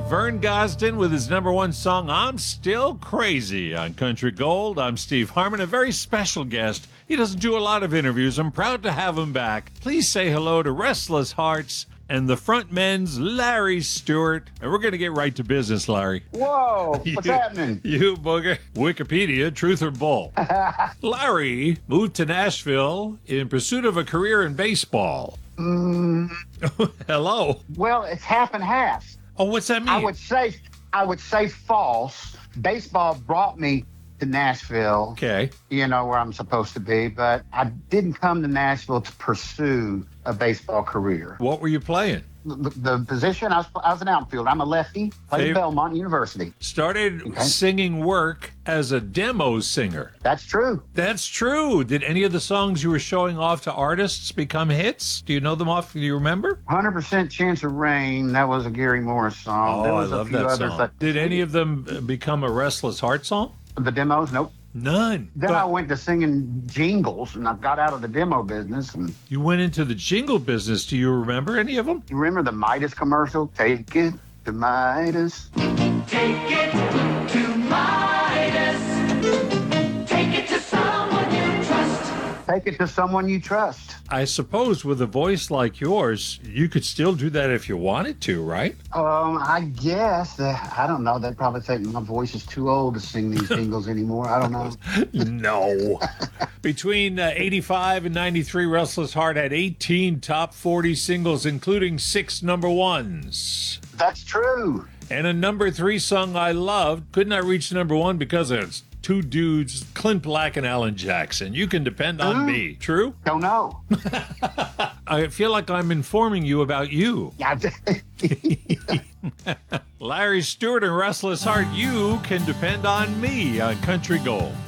Vern Gosdin with his number one song, I'm Still Crazy, on Country Gold. I'm Steve Harmon, a very special guest. He doesn't do a lot of interviews. I'm proud to have him back. Please say hello to Restless Hearts and the frontmen's Larry Stewart. And we're going to get right to business, Larry. Whoa, what's happening? You booger. Wikipedia, truth or bull? Larry moved to Nashville in pursuit of a career in baseball. Hello. Well, it's half and half. Oh, what's that mean? I would say false. Baseball brought me to Nashville. Okay. You know, where I'm supposed to be, but I didn't come to Nashville to pursue a baseball career. What were you playing? The position, I was an outfielder. I'm a lefty. Played at Belmont University. Started singing work as a demo singer. That's true. That's true. Did any of the songs you were showing off to artists become hits? Do you know them off? Do you remember? 100% Chance of Rain. That was a Gary Morris song. Oh, I love that song. Did any of them become a Restless Heart song? The demos? Nope. None. Then I went to singing jingles, and I got out of the demo business. And you went into the jingle business. Do you remember any of them? You remember the Midas commercial? Take it to Midas. Take it to Midas. Take it to someone you trust. Take it to someone you trust. I suppose with a voice like yours, you could still do that if you wanted to, right? I guess. I don't know. They'd probably think my voice is too old to sing these jingles anymore. I don't know. No. Between 85 and 93, Restless Heart had 18 top 40 singles, including 6 number ones. That's true. And a number 3 song I loved could not reach number 1 because it's two dudes, Clint Black and Alan Jackson. You can depend on me. True? Don't know. I feel like I'm informing you about you. Yeah. Larry Stewart and Restless Heart, you can depend on me on Country Gold.